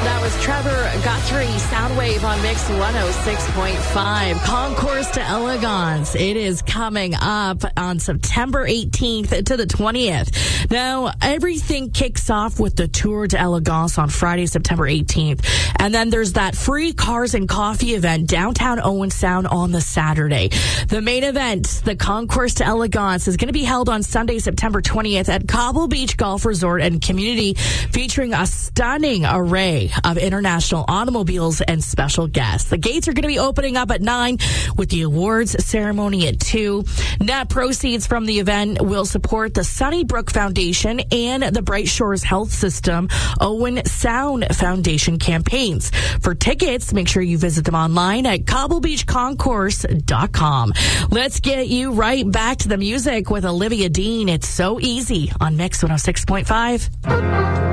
That was Trevor Guthrie, Soundwave on Mix 106.5. Concours to Elegance. It is coming up on September 18th to the 20th. Now, everything kicks off with the Tour de Elegance on Friday, September 18th. And then there's that free cars and coffee event downtown Owen Sound on the Saturday. The main event, the Concours to Elegance, is going to be held on Sunday, September 20th at Cobble Beach Golf Resort and Community, featuring a stunning array of international automobiles and special guests. The gates are going to be opening up at 9 with the awards ceremony at 2. Net proceeds from the event will support the Sunnybrook Foundation and the Bright Shores Health System Owen Sound Foundation campaigns. For tickets, make sure you visit them online at cobblebeachconcourse.com. Let's get you right back to the music with Olivia Dean. It's So Easy on Mix 106.5.